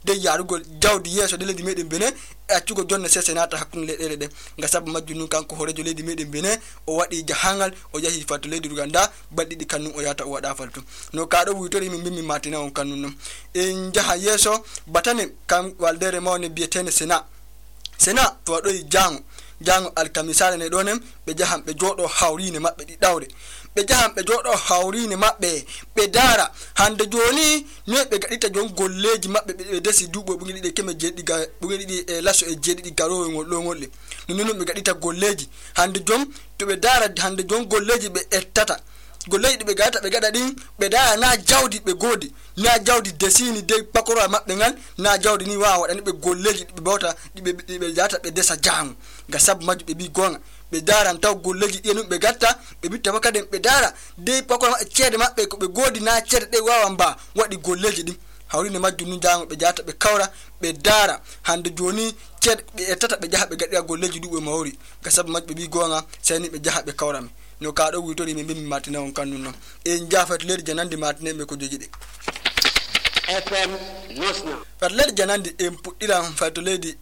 de yarugol jawdi yeso de leydi meden Benin e accugo jonne sesenata hakkunde leɗɗele ɗe nga sabu majju nun kanko horejo leydi meden Benin o waɗi jahangal o yahi fatto leydi Uganda balɗi ɗi kannum o yata o waɗa faltu no kaɗo witori min bimmi matina on kannum non en jaha yeso batane kam waldere mawne bietene sena to waɗoyi jango alkamisare ne ɗonem ɓe jahan ɓe joɗo hawrine maɓɓe ɗi ɗawre ɓe jahan ɓe joɗo hawrine maɓɓe ɓe dara hande joni ne ɓe gaɗita jon golleji maɓɓe ɓe desi duuɓo ɓugi ɗiɗi keme jeɗɗi ɓugi ɗiɗi e lasso e jeɗɗiɗi garowol ngol ɗogolle non ɓe gaɗita golleji hande jom to ɓe dara hande jon golleji ɓe ettata golleji ɗi ɓe gaɗata ɓe gaɗa ɗin ɓe dara na jawdi ɓe godi na jawdi desini de pakoro maɓɓe ngal na jawdi ni wawa waɗani ɓe golleji ɗi ɓe bawta ɗiɓe jata ɓe desa jango nga sabu majju ɓe bi gonga ɓe daran taw golleji ɗi nun ɓe gatta ɓe bitta bakaden ɓe dara de pakoro maɓɓe ceede maɓɓe ko ɓe godi na ceede ɗe wawan ba waɗi golleji ɗin hawrine majju nun jango ɓe jata ɓe kawra ɓe dara hande joni ceede ɓe ettata ɓe jaha ɓe gaɗira golleji ɗuɓe mawri nga sabu majju ɓe bi gonga seni ɓe jaha ɓe kawrami no kaɗo witori min bimmi matina on kannum non en jafat leydi janandi matine ɓe ko joji ɗe FM Nosna fat leydi janandi en puɗɗiran fayto leydi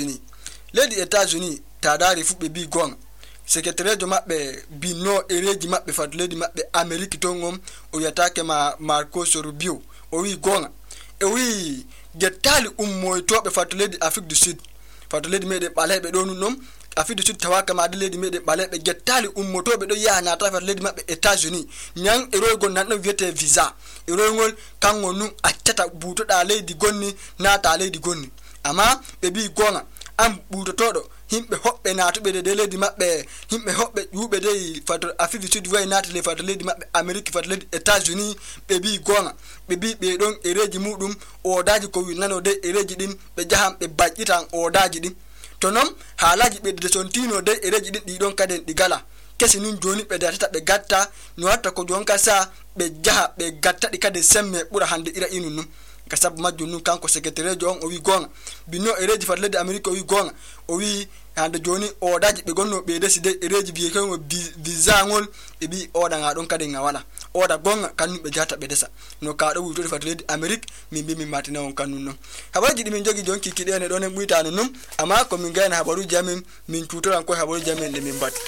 États-Unis ta dari fu ɓe bi gonga secrétaire maɓɓe binno ereji maɓɓe fat leydi maɓɓe Amérique ton on o yatake Marcos Rubio o wi gonga e wi gettali ummoytoɓe fat leydi Afrique du Sud fat leydi meɗen ɓaleɓe ɗo non Afrique du Sud tawaka ma de leydi meɗen ɓaleɓe gettali ummotoɓe ɗo yaha nata fat leydi maɓɓe États-Unis nyang eroygol nan ɗon wiyete visa eroygol kango nun accata buutoɗa leydi gonni nata leydi gonni amma ɓe bi gonga am buutotoɗo himɓe hoɓɓe natuɓe de leydi maɓɓe himɓe hoɓɓe ƴuɓe de fato Afrique du Sud way natale fato leydi maɓɓe Amérique fato leydi États-Unis ɓe bi gonga ɓe bi ɓe ɗon ereji muɗum odaji ko wi nano de ereji ɗin ɓe jahan ɓe baƴƴitan odaji ɗin to non haalaji ɓe desontino de ereji ɗin ɗiɗon kaden ɗi gala kesi nun joni ɓe datata ɓe gatta no watta ko jonka sa ɓe jaha ɓe gatta ɗi kade semme ɓura hande ira inun nun ka sabu majju nun kanko secrétaire on o wi gonga binno ereji fat leydi Amérique o wi gonga o wi hande joni odaji ɓe gonno ɓe desi de ereji biyekengo visa ngol ɓe bi oɗanga ɗon kadi nga wala oda gonga kannum ɓe jata ɓe desa no kaɗo witori fat leydi Amérique min bimi matina on kannum non habaruji ɗi min jogi jon kikiɗene ɗon en ɓuytano non amma ko min gayna habaruji amin min tutoran koye habaruji amin ɗe min mbatti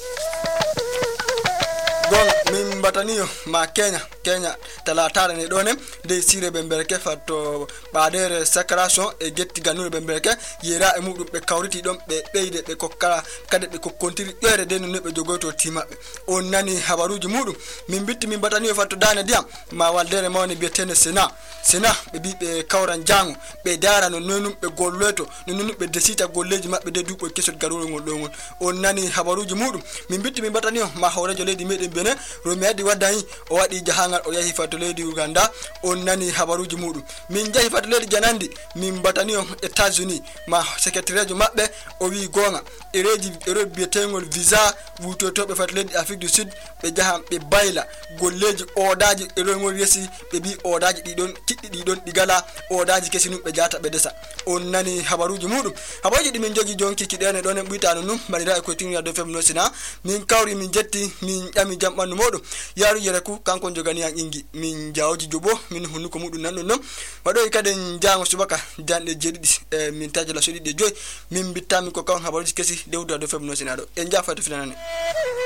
gonga min mbataniyo ma Kenya talatare ne ɗonem de sire bemberke fatto ɓadere sacration e getti gannude bemberke yera e muɗum ɓe kawriti ɗon ɓe ɓeyde ɓe kokkala kade ɓe kokkontiri ƴeere de nonne ɓe jogoyto timaɓɓe on nani habaruji muɗum min bitti min mbataniyo fatto dane ndiyam ma waldere mawne biyetene Sena ɓe bi ɓe kawran jango ɓe dara no nonum ɓe golloyto no nonum ɓe desita golleji maɓɓe de duuɓo kesol garol ngol ɗo ngol on nani habaruji muɗum min bitti min mbataniyo ma hawrejo leydi meɗen Benin Romi addi waddani o waɗi jahangal o yahi fatto leydi Uganda on nani habaruji muɗum min jahi fatto leydi janandi min mbatani on États-Unis ma secrétaire maɓɓe o wi gonga ereji biyetegol visa wutotoɓe fatto leydi Afrique du Sud ɓe jahan ɓe bayla golleji odaji erengol yesi ɓe bi odaji ɗiɗon kiɗɗi ɗiɗon ɗi gala odaji kesi num ɓe jata ɓe desa on nani habaruji muɗum habaruji ɗi min jogi jonki kiɗene ɗon en ɓuytano num manira e ko tinira do fem Nosina min kawri min jetti min ƴami jam ɓandu moɗum yaru yereku kanko jogani an ingi min jawoji jobo min hunnuko muɗum nan ɗon non waɗoy kaden jango subaka janɗe jeeɗiɗi min taji la soɗiɗe joyi min bittami ko kawon habaruji kesi dewduda do fem Nosina ɗo en jafa to finanane